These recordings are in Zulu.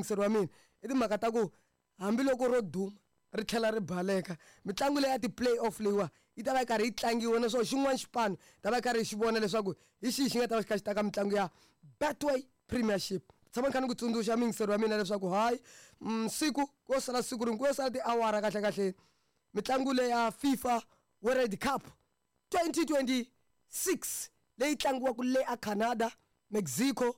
mingiseri wa mina I timhaka ta ku hambi loko ro duma ri tlhela ri baleka mitlangu leyi ya ti-playoff leyiwa yi ta va yi karhi yi tlangiwa naswona xin'wana xipano ta va yi karhi xi vona leswaku hi xihi xi nga ta va xi kha xi ta ka mitlangu ya Betway Premiership tshama ni kha ni ku tsundzuxa mingiseri wa mina leswaku hayi siku ko sala siku rin'we ko sala tiawara kahle mitlangu leyi ya FIFA World Cup 2026 leyi tlangiwaka le a Canada Mexico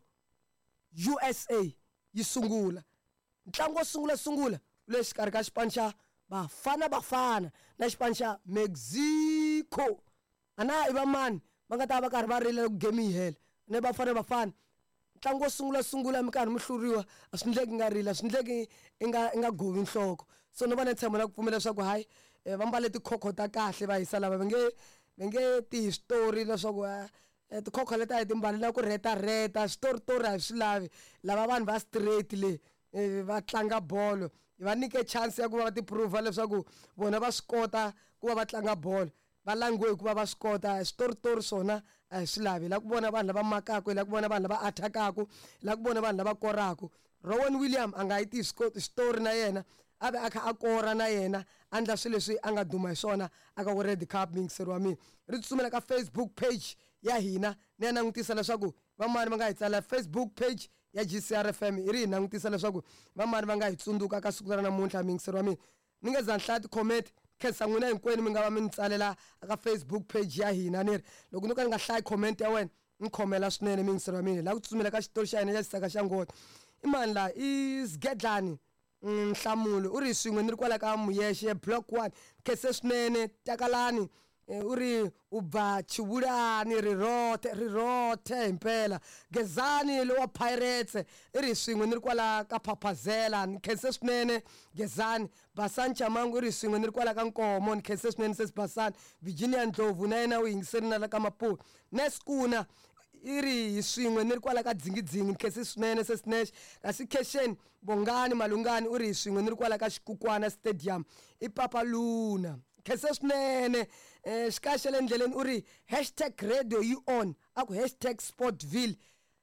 USA yi sungula ntlangu wo sungula lexikarhi ka xipano xa Bafana na xipano xa Mexico ana iva mani va nga ta va karhi va rile ku game yi hela ne Bafana ntlangu wo sungula mi karhi mi hluriwa a swi ndleki nga rila swi ndleki i nga govi nhloko so no va ne tshemba na ku pfumela leswaku hayi va mbale tikhokho ta kahle va hisa lava va nge ti story leswaku tikhokho leta hi timbali na ku reta story a swi lavi lava vanhu va straight le va tlanga bolo va nike chance ya ku va ti prove leswaku vona va swi kota ku va tlanga bolo va langiwe ku va va swi kota story sona a hi swi lavi la ku vona vanhu lava makaka la ku vona vanhu lava attackaka la ku vona vanhu lava koraka Rowan Williams a nga yi ti story na yena ave a kha a kora na yena andla swilo leswi a nga duma hi swona aka World Cup mingiseri wa mina ri tsutsumela ka Facebook page ya hina ne langutisa leswaku vamani va nga hi tsala Facebook page ya GCR FM ri hi langutisa leswaku vamani va nga hi tsundzuka ka siku ra namuntlha mingiseri wa mina ni nga za nhlaya ti-comment khensa n'wina hinkwenu mi nga va mi ni tsalela aka Facebook page ya hina ni ri loko no ka ni nga hlayi comment ya wena ni khomela swinene mingiseri wa mina la ku tsutsumela ka xitori xa hina xa xisaka xa ngota I mani la I Sgedlani Nhlamulo u ri swin'we ni ri kwala ka Muyeshe block 1 khese swinene takalani u ri u ba Chibulani rirothe impela Gezani lo wa Pirates I ri swin'we ni ri kwala ka Phaphazela ni khese swinene Gezani Basani Chamangu ri swin'we ni ri kwala ka Nkomo ni khese swinene Basani Virginia Ndlovu na yena u yingiseni na la ka Maputo Neskuna iri swin'we ni ri kwala ka Dzingidzingi ni khese swinene Snash kasi Keshen Bongani Malungani u ri swin'we ni ri kwala ka Xikukwana Stadium I Papa Luna khese swinene xikaxele endleleni u ri #radio you on aku #sportville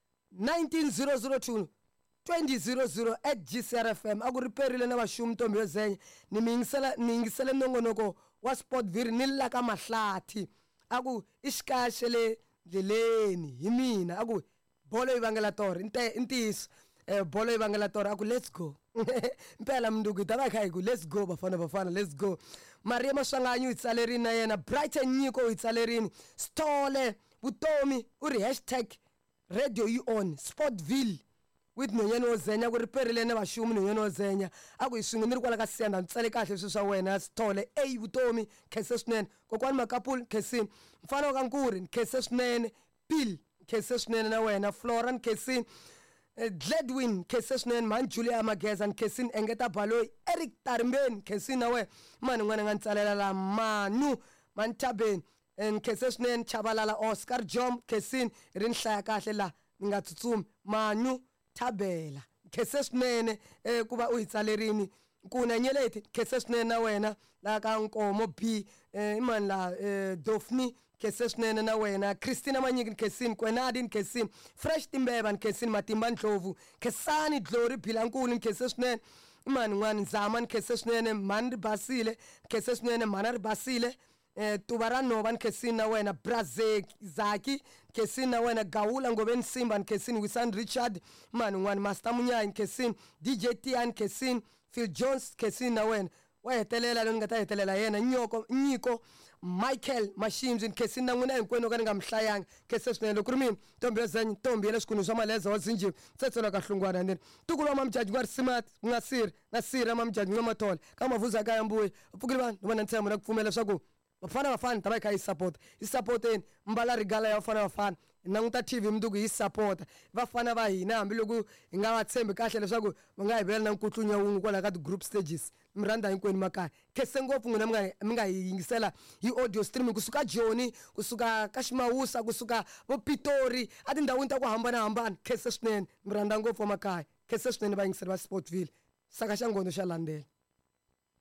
19002 2000 @GCRFM aku riperile na vaxumi Ntombi yo Zenya ni yingisele nongonoko wa Sportville ni la ka Mahlathi aku ixikaxele ndleleni hi mina aku bolo ivangela tori intiso bolo ivangela tori aku let's go impela mnduku ta va kha ku let's go bafana let's go Maria Maswanganyi u tsalerini na yena Brighton Nyiko u tsalerini Stole Vutomi u ri #radio you on Sportville with Nonyeni wo Zenya ku riperile na vaxumi Nonyeni wo Zenya aku hi swin'we ni ri kwala ka Siyanda tsale kahle swi swa wena Stole Vutomi khese swinene kokwani Makapul khesini mfana wa ka Nkuri khese swinene Bill khese swinene na wena Floran khesini Gladwin khese swinene man Julia Mageza khesini Engeta Baloyi Eric Tarimbeni khesini na we mani n'wana nga ntsalela la Manu Mantabeni khese swinene Chabalala Oscar Jom khesini ri nhlaya kahle la ni nga tsutsumi Manu Thabela khese swinene ku va u hi tsalerini Kuna Nyeleti khese swinene na wena la ka Nkomo B imani la Dofni khese swinene na wena Christina Manyiki khesini Kwenadi khesini Fresh Timbeba khesini Matimba Ndlovu khesani Glory Philankulu khese swinene imani n'wana Nzama khese swinene Mani Basile khese swinene Mana Basile Tubaranova khesini na wena Brazek Zaki khesini na wena Gawula Ngobeni Simba khesini Wisan Richard mani n'wana Master Munyai khesini DJ Tian khesini Phil Jones khesini na wena wa hetelela lo ngata hetelela yena Nyiko Michael Mashimzi khesini na n'wina hinkwenu ka ni nga mhlayanga khese swinene loko ri mina Ntombi yo Zenya Ntombi ya le swikunu swa maleza wa Zinjiwe tsetsela ka hlungwana ndeni tukulwa mamjaji ngari smart ngasiri nasira mamjaji ngamathole kama vuza kaya mbuye upfukile vanhu vona ntshembo na kupfumela leswaku Bafana ta va kha yi support mbala rigala ya Bafana nanguta TV mnduku yi support vafana va hina hambi loko hi nga va tshembi kahle leswaku va nga hi vela na nkutlunya wun'we kwala ka ti group stages miranda hinkwenu makaya khese ngopfu n'wina mi nga hi yingisela hi audio streaming kusuka Joni kusuka ka Ximawusa kusuka vo Pitori a tindhawini ta ku hambana khese swinene miranda ngopfu makaya khese swinene va yingisela va Sportville saka xa ngondo xa landela